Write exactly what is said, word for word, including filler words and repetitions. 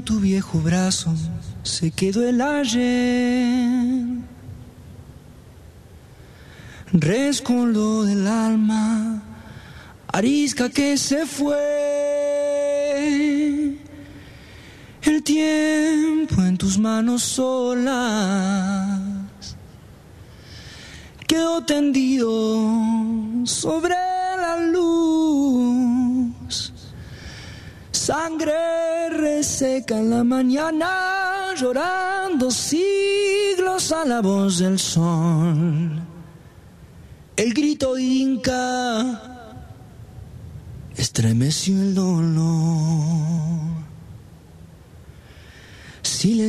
Tu viejo brazo se quedó el ayer, rescoldo del alma, arisca que se fue, el tiempo en tus manos solas quedó tendido sobre la luz. Sangre reseca en la mañana, llorando siglos a la voz del sol. El grito inca estremeció el dolor. Silencio.